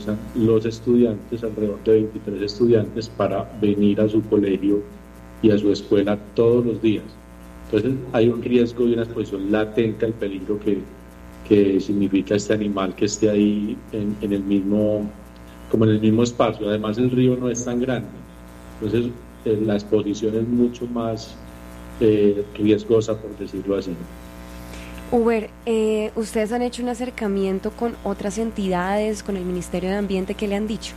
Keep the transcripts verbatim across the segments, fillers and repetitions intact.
organizan los estudiantes, alrededor de veintitrés estudiantes, para venir a su colegio y a su escuela todos los días. Entonces hay un riesgo y una exposición latente al peligro que, que significa este animal que esté ahí en, en el mismo, como en el mismo espacio. Además el río no es tan grande, entonces eh, la exposición es mucho más eh, riesgosa, por decirlo así. Uber, eh, ¿ustedes han hecho un acercamiento con otras entidades, con el Ministerio de Ambiente? ¿Qué le han dicho?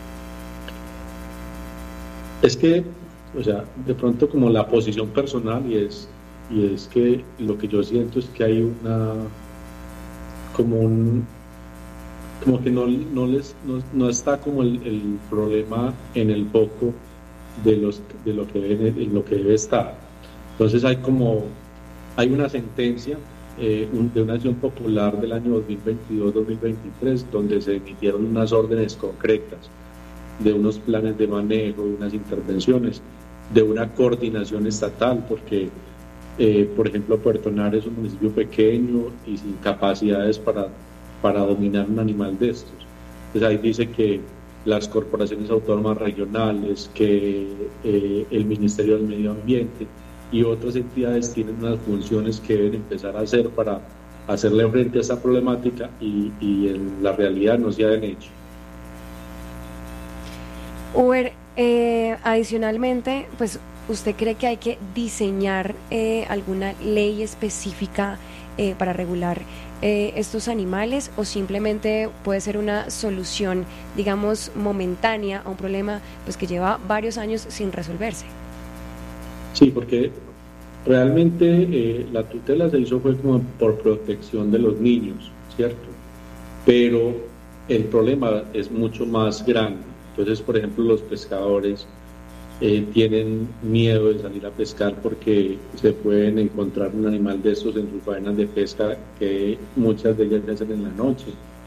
Es que, o sea, de pronto como la posición personal, y es, y es que lo que yo siento es que hay una, como un, como que no, no les, no, no está como el, el problema en el foco de los, de lo que debe, en lo que debe estar. Entonces hay como, hay una sentencia eh, un, de una acción popular del año dos mil veintidós dos mil veintitrés, donde se emitieron unas órdenes concretas de unos planes de manejo, de unas intervenciones, de una coordinación estatal, porque, eh, por ejemplo, Puerto Nare es un municipio pequeño y sin capacidades para, para dominar un animal de estos. Entonces ahí dice que las corporaciones autónomas regionales, que eh, el Ministerio del Medio Ambiente y otras entidades tienen unas funciones que deben empezar a hacer para hacerle frente a esta problemática y, y en la realidad no se han hecho. Uber, eh, adicionalmente, pues, ¿usted cree que hay que diseñar eh, alguna ley específica eh, para regular eh, estos animales, o simplemente puede ser una solución, digamos, momentánea a un problema pues que lleva varios años sin resolverse? Sí, porque realmente eh, la tutela se hizo fue como por protección de los niños, ¿cierto? Pero el problema es mucho más grande. Entonces, por ejemplo, los pescadores eh, tienen miedo de salir a pescar porque se pueden encontrar un animal de estos en sus faenas de pesca, que muchas de ellas se hacen en la noche.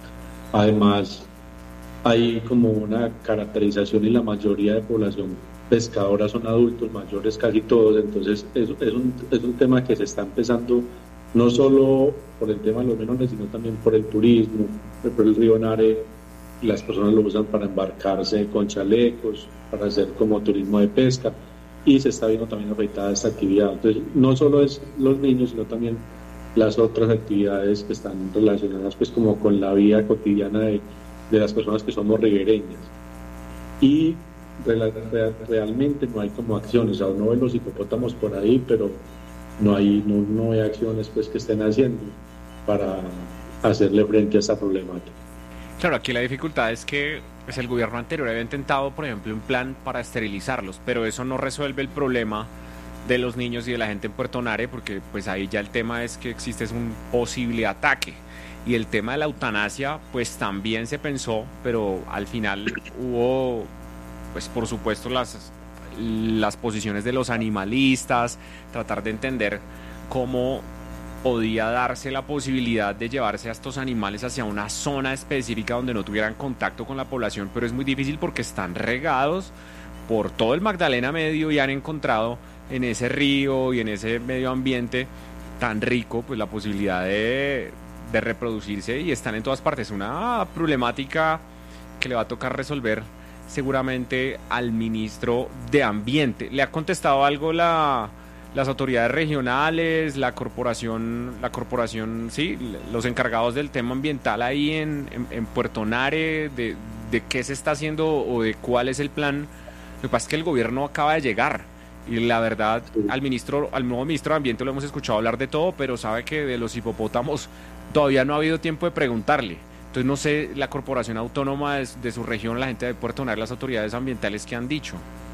Además, hay como una caracterización y la mayoría de población pescadora son adultos mayores, casi todos. Entonces es, es, un, es un tema que se está empezando no solo por el tema de los menores, sino también por el turismo. Por el río Nare las personas lo usan para embarcarse con chalecos, para hacer como turismo de pesca, y se está viendo también afectada esta actividad. Entonces no solo es los niños, sino también las otras actividades que están relacionadas pues como con la vida cotidiana de, de las personas que somos ribereñas. Y real, real, realmente no hay como acciones. O sea, uno ve los hipopótamos por ahí, pero no hay, no, no hay acciones pues que estén haciendo para hacerle frente a esta problemática. Claro, aquí la dificultad es que pues, el gobierno anterior había intentado, por ejemplo, un plan para esterilizarlos, pero eso no resuelve el problema de los niños y de la gente en Puerto Nare, porque pues ahí ya el tema es que existe un posible ataque. Y el tema de la eutanasia, pues también se pensó, pero al final hubo, pues por supuesto, las, las posiciones de los animalistas, tratar de entender cómo podía darse la posibilidad de llevarse a estos animales hacia una zona específica donde no tuvieran contacto con la población, pero es muy difícil porque están regados por todo el Magdalena Medio y han encontrado en ese río y en ese medio ambiente tan rico pues la posibilidad de, de reproducirse, y están en todas partes. Una problemática que le va a tocar resolver seguramente al ministro de Ambiente. ¿Le ha contestado algo la... las autoridades regionales, la corporación, la corporación, sí, los encargados del tema ambiental ahí en, en, en Puerto Nare, de, de qué se está haciendo o de cuál es el plan? Lo que pasa es que el gobierno acaba de llegar y la verdad al ministro, al nuevo ministro de Ambiente lo hemos escuchado hablar de todo, pero sabe que de los hipopótamos todavía no ha habido tiempo de preguntarle. Entonces no sé, la corporación autónoma de, de su región, la gente de Puerto Nare, las autoridades ambientales, ¿qué han dicho?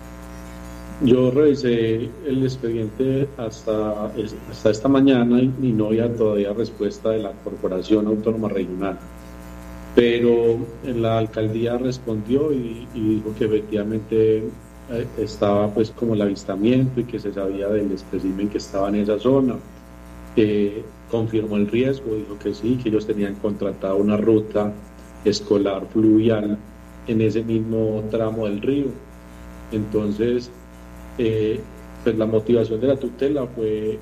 Yo revisé el expediente hasta, hasta esta mañana y, y no había todavía respuesta de la Corporación Autónoma Regional. Pero la alcaldía respondió y, y dijo que efectivamente eh, estaba pues como el avistamiento y que se sabía del espécimen que estaba en esa zona. Eh, confirmó el riesgo, dijo que sí, que ellos tenían contratado una ruta escolar fluvial en ese mismo tramo del río. Entonces, Eh, pues la motivación de la tutela fue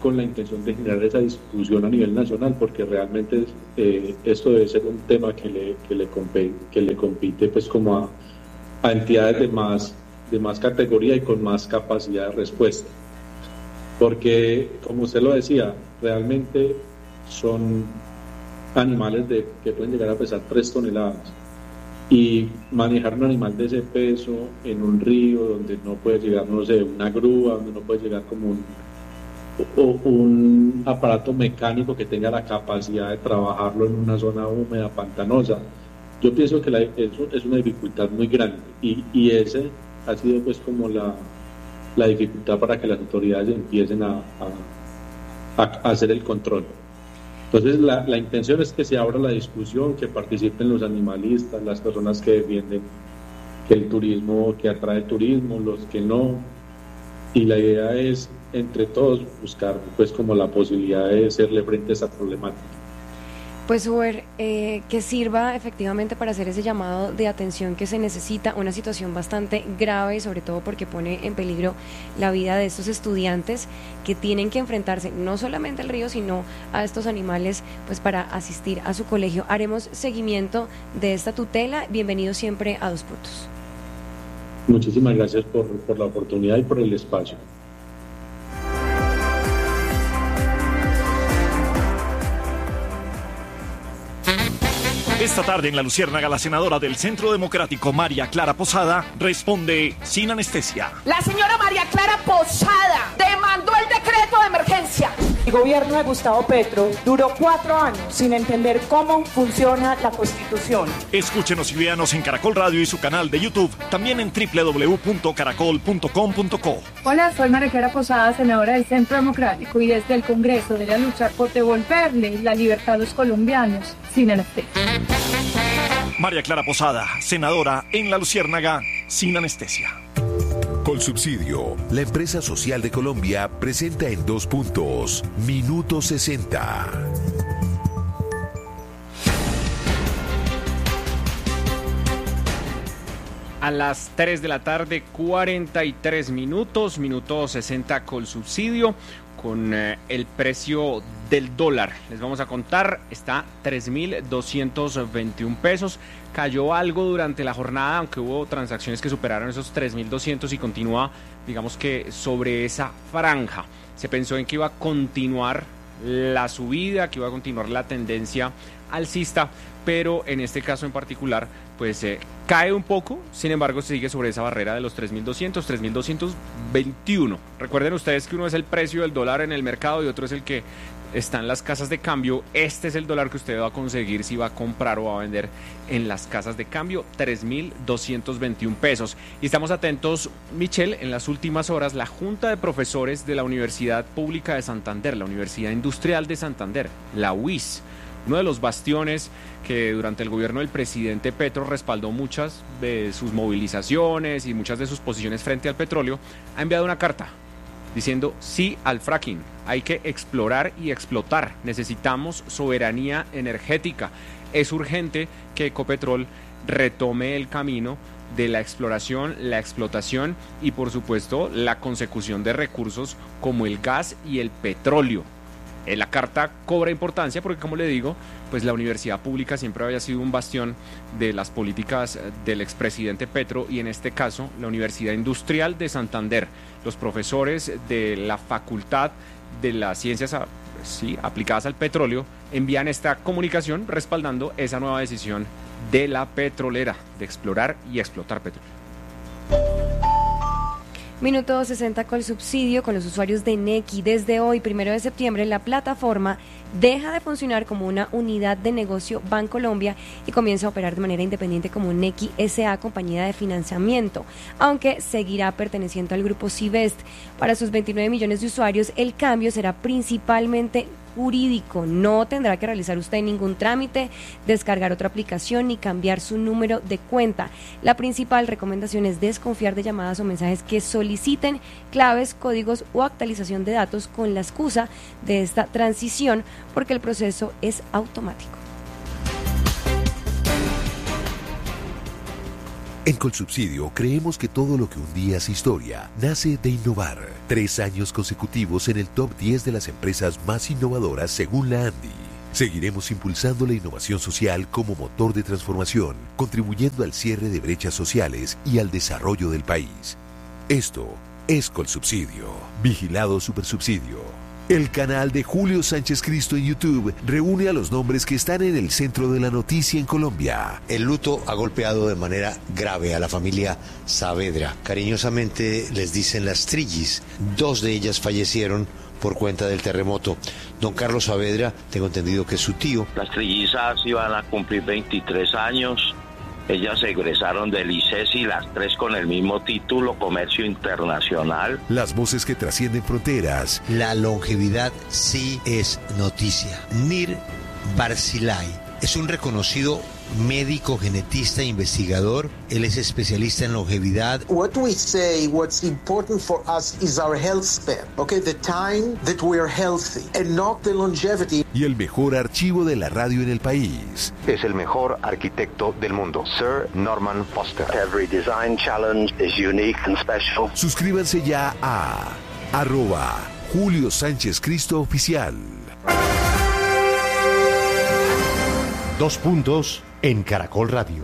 con la intención de generar esa discusión a nivel nacional, porque realmente eh, esto debe ser un tema que le, que le, compete, que le compite pues como a, a entidades de más, de más categoría y con más capacidad de respuesta. Porque, como usted lo decía, realmente son animales de, que pueden llegar a pesar tres toneladas. Y manejar un animal de ese peso en un río donde no puede llegar, no sé, una grúa, donde no puede llegar como un, o, un aparato mecánico que tenga la capacidad de trabajarlo en una zona húmeda, pantanosa. Yo pienso que la, eso es una dificultad muy grande y, y ese ha sido pues como la, la dificultad para que las autoridades empiecen a, a, a hacer el control. Entonces la, la intención es que se abra la discusión, que participen los animalistas, las personas que defienden que el turismo, que atrae el turismo, los que no, y la idea es entre todos buscar pues como la posibilidad de hacerle frente a esa problemática. Pues Uber, eh, que sirva efectivamente para hacer ese llamado de atención que se necesita, una situación bastante grave, sobre todo porque pone en peligro la vida de estos estudiantes que tienen que enfrentarse no solamente al río, sino a estos animales pues para asistir a su colegio. Haremos seguimiento de esta tutela. Bienvenido siempre a Dos Puntos. Muchísimas gracias por, por la oportunidad y por el espacio. Esta tarde en La Luciérnaga, la senadora del Centro Democrático, María Clara Posada, responde sin anestesia. La señora María Clara Posada demandó el decreto de emergencia. El gobierno de Gustavo Petro duró cuatro años sin entender cómo funciona la Constitución. Escúchenos y véanos en Caracol Radio y su canal de YouTube, también en doble u doble u doble u punto caracol punto com punto co. Hola, soy María Clara Posada, senadora del Centro Democrático, y desde el Congreso de la luchar por devolverle la libertad a los colombianos sin anestesia. María Clara Posada, senadora en La Luciérnaga, sin anestesia. Colsubsidio, la empresa social de Colombia, presenta en Dos Puntos, Minuto sesenta. A las tres de la tarde, cuarenta y tres minutos, minuto sesenta Colsubsidio, con eh, el precio del dólar. Les vamos a contar, está tres mil doscientos veintiún pesos. Cayó algo durante la jornada, aunque hubo transacciones que superaron esos tres mil doscientos y continúa, digamos que sobre esa franja. Se pensó en que iba a continuar la subida, que iba a continuar la tendencia alcista, pero en este caso en particular, pues eh, cae un poco, sin embargo sigue sobre esa barrera de los tres mil doscientos, tres mil doscientos veintiuno. Recuerden ustedes que uno es el precio del dólar en el mercado y otro es el que está en las casas de cambio. Este es el dólar que usted va a conseguir si va a comprar o va a vender en las casas de cambio, tres mil doscientos veintiún pesos. Y estamos atentos, Michelle, en las últimas horas, la Junta de Profesores de la Universidad Pública de Santander, la Universidad Industrial de Santander, la U I S, uno de los bastiones que durante el gobierno del presidente Petro respaldó muchas de sus movilizaciones y muchas de sus posiciones frente al petróleo, ha enviado una carta diciendo sí al fracking. Hay que explorar y explotar. Necesitamos soberanía energética. Es urgente que Ecopetrol retome el camino de la exploración, la explotación y, por supuesto, la consecución de recursos como el gas y el petróleo. La carta cobra importancia porque, como le digo, pues la universidad pública siempre había sido un bastión de las políticas del expresidente Petro, y en este caso la Universidad Industrial de Santander, los profesores de la Facultad de las Ciencias sí, aplicadas al petróleo, envían esta comunicación respaldando esa nueva decisión de la petrolera de explorar y explotar petróleo. Minuto sesenta Colsubsidio con los usuarios de Nequi. Desde hoy, primero de septiembre, la plataforma deja de funcionar como una unidad de negocio Bancolombia y comienza a operar de manera independiente como Nequi S A, compañía de financiamiento, aunque seguirá perteneciendo al grupo Civest. Para sus veintinueve millones de usuarios, el cambio será principalmente jurídico. No tendrá que realizar usted ningún trámite, descargar otra aplicación ni cambiar su número de cuenta. La principal recomendación es desconfiar de llamadas o mensajes que soliciten claves, códigos o actualización de datos con la excusa de esta transición, porque el proceso es automático. En Colsubsidio creemos que todo lo que un día es historia nace de innovar. Tres años consecutivos en el top diez de las empresas más innovadoras según la ANDI. Seguiremos impulsando la innovación social como motor de transformación, contribuyendo al cierre de brechas sociales y al desarrollo del país. Esto es Colsubsidio. Vigilado Supersubsidio. El canal de Julio Sánchez Cristo en YouTube reúne a los nombres que están en el centro de la noticia en Colombia. El luto ha golpeado de manera grave a la familia Saavedra. Cariñosamente les dicen las Trillis. Dos de ellas fallecieron por cuenta del terremoto. Don Carlos Saavedra, tengo entendido que es su tío. Las trillizas iban a cumplir veintitrés años. Ellas se egresaron del ICESI, las tres con el mismo título, Comercio Internacional. Las voces que trascienden fronteras. La longevidad sí es noticia. Nir Barzilay es un reconocido médico, genetista, investigador. Él es especialista en longevidad. What we say, what's important for us is our health span, okay? The time that we are healthy and not the longevity. Y el mejor archivo de la radio en el país. Es el mejor arquitecto del mundo, Sir Norman Foster. Every design challenge is unique and special. Suscríbanse ya a arroba Julio Sánchez Cristo Oficial. Dos puntos en Caracol Radio.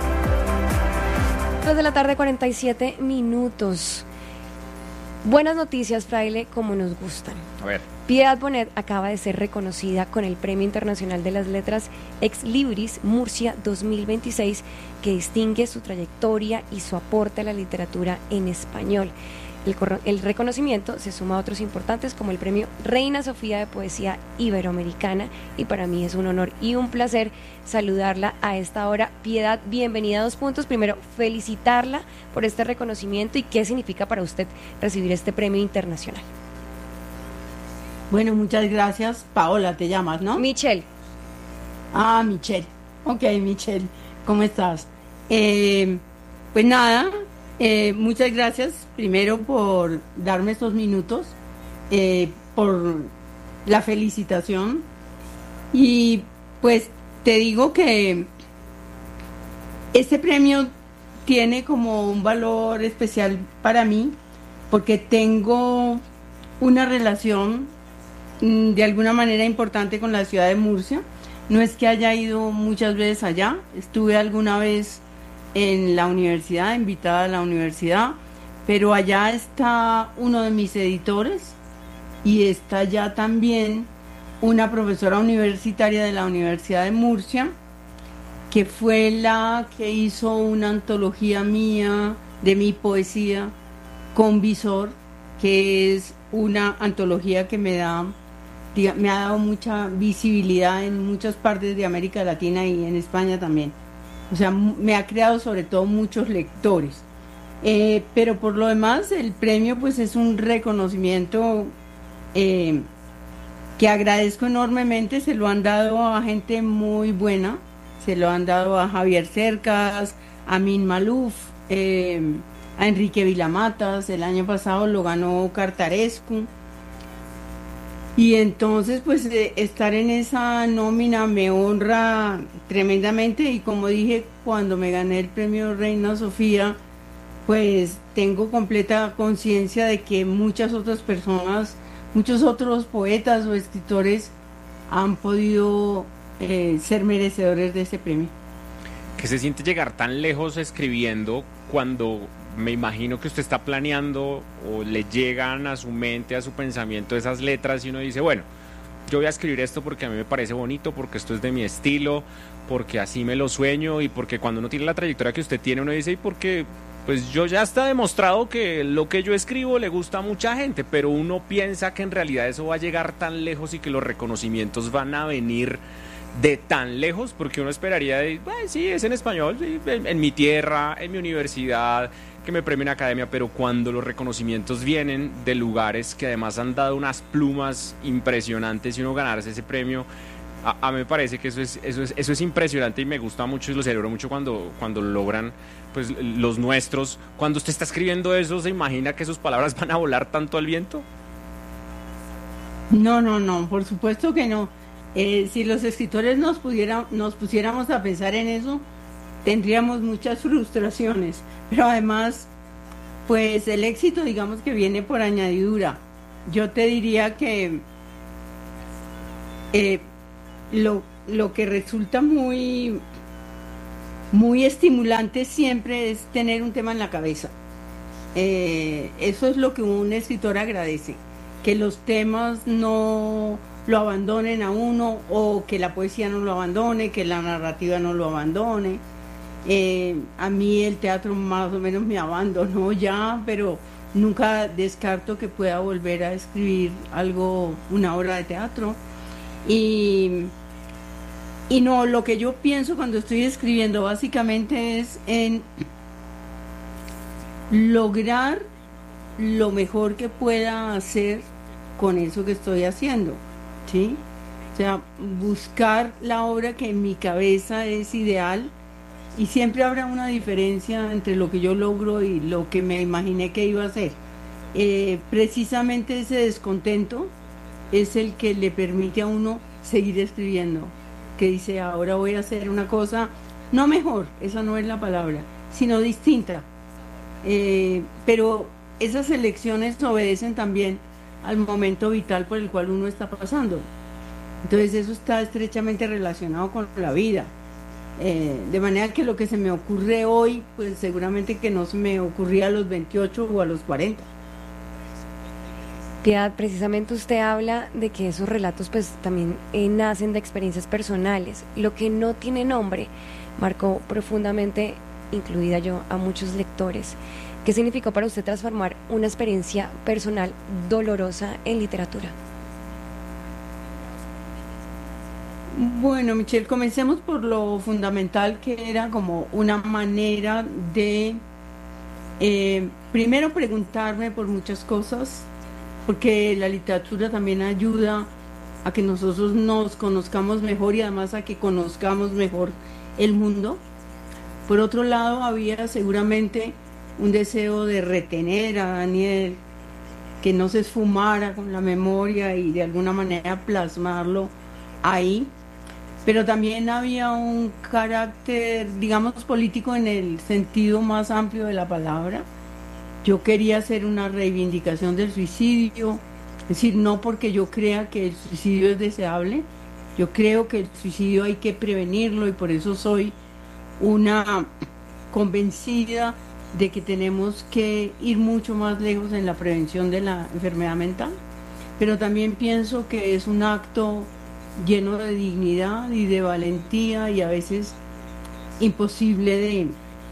Tres de la tarde, cuarenta y siete minutos. Buenas noticias, Fraile, como nos gustan. A ver. Piedad Bonet acaba de ser reconocida con el Premio Internacional de las Letras Ex Libris Murcia dos mil veintiséis, que distingue su trayectoria y su aporte a la literatura en español. El, el reconocimiento se suma a otros importantes como el Premio Reina Sofía de Poesía Iberoamericana, y para mí es un honor y un placer saludarla a esta hora. Piedad, bienvenida a Dos Puntos. Primero, felicitarla por este reconocimiento y qué significa para usted recibir este premio internacional. Bueno, muchas gracias. Paola, te llamas, ¿no? Michelle. Ah, Michelle. Ok, Michelle, ¿cómo estás? Eh, pues nada... Eh, muchas gracias primero por darme estos minutos, eh, por la felicitación, y pues te digo que este premio tiene como un valor especial para mí porque tengo una relación mm, de alguna manera importante con la ciudad de Murcia. No es que haya ido muchas veces allá, estuve alguna vez en la universidad, invitada a la universidad, pero allá está uno de mis editores y está allá también una profesora universitaria de la Universidad de Murcia, que fue la que hizo una antología mía de mi poesía con Visor, que es una antología que me da, me ha dado mucha visibilidad en muchas partes de América Latina y en España también. O sea, me ha creado sobre todo muchos lectores. Eh, pero por lo demás, el premio pues es un reconocimiento eh, que agradezco enormemente. Se lo han dado a gente muy buena. Se lo han dado a Javier Cercas, a Min Maluf, eh, a Enrique Vilamatas. El año pasado lo ganó Cartarescu. Y entonces, pues, eh, estar en esa nómina me honra tremendamente, y como dije, cuando me gané el premio Reina Sofía, pues tengo completa conciencia de que muchas otras personas, muchos otros poetas o escritores han podido eh, ser merecedores de ese premio. ¿Qué se siente llegar tan lejos escribiendo cuando me imagino que usted está planeando o le llegan a su mente, a su pensamiento esas letras y uno dice, bueno, yo voy a escribir esto porque a mí me parece bonito, porque esto es de mi estilo, porque así me lo sueño, y porque cuando uno tiene la trayectoria que usted tiene, uno dice, y porque pues yo ya está demostrado que lo que yo escribo le gusta a mucha gente, pero uno piensa que en realidad eso va a llegar tan lejos y que los reconocimientos van a venir de tan lejos, porque uno esperaría, de, bueno, sí, es en español, sí, en, en mi tierra, en mi universidad, que me premien academia, pero cuando los reconocimientos vienen de lugares que además han dado unas plumas impresionantes y uno ganarse ese premio, a, a mí me parece que eso es, eso es, eso es impresionante y me gusta mucho y lo celebro mucho cuando, cuando logran pues los nuestros. Cuando usted está escribiendo eso, ¿se imagina que sus palabras van a volar tanto al viento? No, no, no, por supuesto que no. Eh, si los escritores nos, pudiera, nos pusiéramos a pensar en eso, tendríamos muchas frustraciones, pero además, pues el éxito, digamos que viene por añadidura. Yo te diría que eh, lo, lo que resulta muy, muy estimulante siempre es tener un tema en la cabeza. Eh, eso es lo que un escritor agradece, que los temas no lo abandonen a uno, o que la poesía no lo abandone, que la narrativa no lo abandone. Eh, a mí el teatro más o menos me abandonó ya, pero nunca descarto que pueda volver a escribir algo, una obra de teatro. Y, y no, lo que yo pienso cuando estoy escribiendo básicamente es en lograr lo mejor que pueda hacer con eso que estoy haciendo, ¿sí? O sea, buscar la obra que en mi cabeza es ideal, y siempre habrá una diferencia entre lo que yo logro y lo que me imaginé que iba a hacer. Eh, precisamente ese descontento es el que le permite a uno seguir escribiendo, que dice, ahora voy a hacer una cosa, no mejor, esa no es la palabra, sino distinta. Eh, pero esas elecciones obedecen también al momento vital por el cual uno está pasando. Entonces eso está estrechamente relacionado con la vida. Eh, de manera que lo que se me ocurre hoy, pues seguramente que no se me ocurría a los veintiocho o a los cuarenta. Piedad, precisamente usted habla de que esos relatos pues también eh, nacen de experiencias personales. Lo que no tiene nombre marcó profundamente, incluida yo, a muchos lectores. ¿Qué significó para usted transformar una experiencia personal dolorosa en literatura? Bueno, Michelle, comencemos por lo fundamental, que era como una manera de eh, primero preguntarme por muchas cosas, porque la literatura también ayuda a que nosotros nos conozcamos mejor y además a que conozcamos mejor el mundo. Por otro lado, había seguramente un deseo de retener a Daniel, que no se esfumara con la memoria y de alguna manera plasmarlo ahí. Pero también había un carácter, digamos, político en el sentido más amplio de la palabra. Yo quería hacer una reivindicación del suicidio, es decir, no porque yo crea que el suicidio es deseable, yo creo que el suicidio hay que prevenirlo, y por eso soy una convencida de que tenemos que ir mucho más lejos en la prevención de la enfermedad mental. Pero también pienso que es un acto lleno de dignidad y de valentía, y a veces imposible de,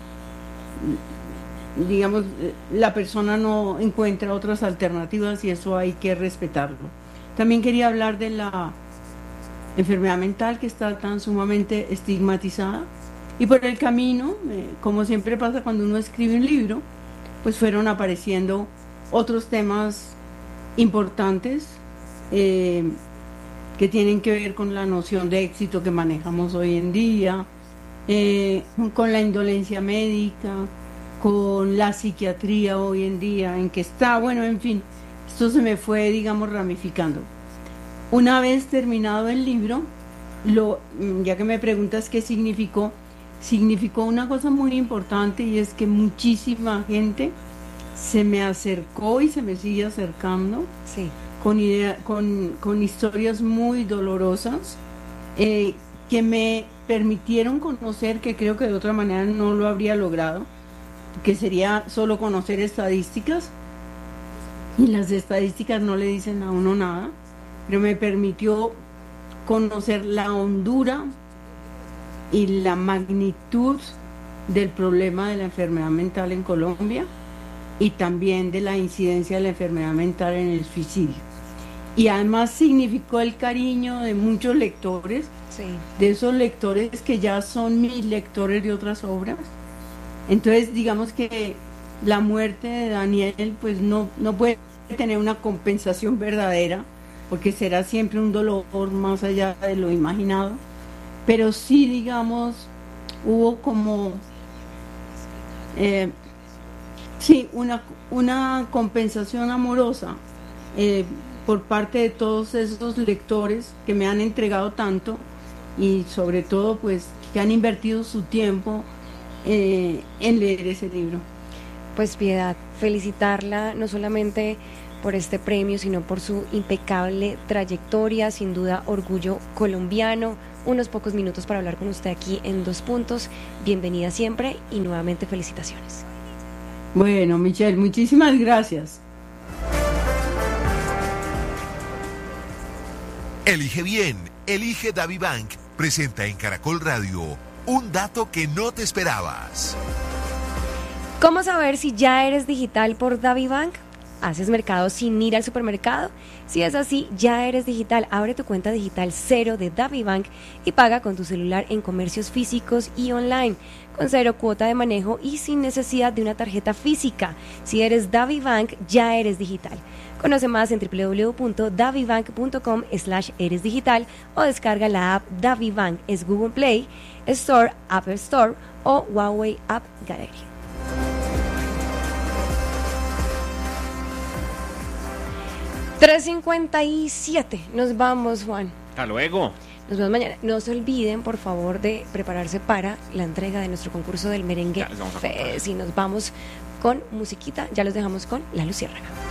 digamos, la persona no encuentra otras alternativas y eso hay que respetarlo. También quería hablar de la enfermedad mental, que está tan sumamente estigmatizada, y por el camino, eh, como siempre pasa cuando uno escribe un libro, pues fueron apareciendo otros temas importantes eh, que tienen que ver con la noción de éxito que manejamos hoy en día, eh, con la indolencia médica, con la psiquiatría hoy en día, en que está, bueno, en fin, esto se me fue, digamos, ramificando. Una vez terminado el libro, lo, ya que me preguntas qué significó, significó una cosa muy importante, y es que muchísima gente se me acercó y se me sigue acercando. Sí. Con, idea, con, con historias muy dolorosas eh, que me permitieron conocer, que creo que de otra manera no lo habría logrado, que sería solo conocer estadísticas, y las estadísticas no le dicen a uno nada, pero me permitió conocer la hondura y la magnitud del problema de la enfermedad mental en Colombia, y también de la incidencia de la enfermedad mental en el suicidio. Y además significó el cariño de muchos lectores, sí, de esos lectores que ya son mis lectores de otras obras. Entonces, digamos que la muerte de Daniel pues no, no puede tener una compensación verdadera, porque será siempre un dolor más allá de lo imaginado, pero sí, digamos, hubo como eh, sí, una, una compensación amorosa eh, por parte de todos esos lectores que me han entregado tanto, y sobre todo pues que han invertido su tiempo eh, en leer ese libro. Pues Piedad, felicitarla no solamente por este premio, sino por su impecable trayectoria, sin duda orgullo colombiano. Unos pocos minutos para hablar con usted aquí en Dos Puntos. Bienvenida siempre y nuevamente felicitaciones. Bueno, Michelle, muchísimas gracias. Elige bien, elige DaviBank. Presenta en Caracol Radio un dato que no te esperabas. ¿Cómo saber si ya eres digital por DaviBank? ¿Haces mercado sin ir al supermercado? Si es así, ya eres digital. Abre tu cuenta digital cero de DaviBank y paga con tu celular en comercios físicos y online, con cero cuota de manejo y sin necesidad de una tarjeta física. Si eres DaviBank, ya eres digital. Conoce más en w w w punto davibank punto com slash eres digital o descarga la app DaviBank. Es Google Play Store, Apple Store o Huawei App Gallery. tres cincuenta y siete. Nos vamos, Juan. Hasta luego. Nos vemos mañana. No se olviden, por favor, de prepararse para la entrega de nuestro concurso del merengue. Ya les vamos a contar. Si nos vamos con musiquita, ya los dejamos con La Luciérnaga.